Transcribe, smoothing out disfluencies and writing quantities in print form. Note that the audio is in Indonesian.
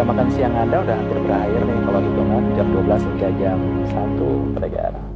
jam makan siang Anda udah hampir berakhir nih kalau hitungan jam 12 hingga jam 1 Pak Regar.